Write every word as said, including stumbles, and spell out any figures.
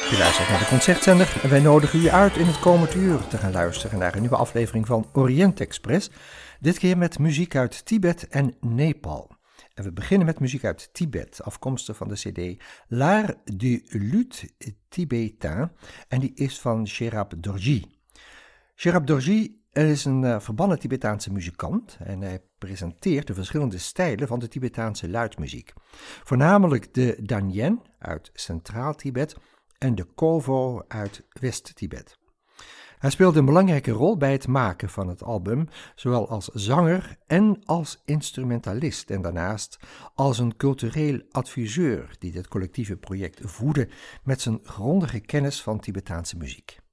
U luistert naar de Concertzender en wij nodigen u uit in het komend uur te gaan luisteren naar een nieuwe aflevering van Orient Express. Dit keer met muziek uit Tibet en Nepal. En we beginnen met muziek uit Tibet, afkomstig van de cd L'Art du Luth Tibétain en die is van Sherab Dorji. Sherab Dorji is een uh, verbannen Tibetaanse muzikant en hij presenteert de verschillende stijlen van de Tibetaanse luidmuziek. Voornamelijk de Danyen uit Centraal-Tibet en de Kovo uit West-Tibet. Hij speelde een belangrijke rol bij het maken van het album, zowel als zanger en als instrumentalist en daarnaast als een cultureel adviseur die dit collectieve project voedde met zijn grondige kennis van Tibetaanse muziek.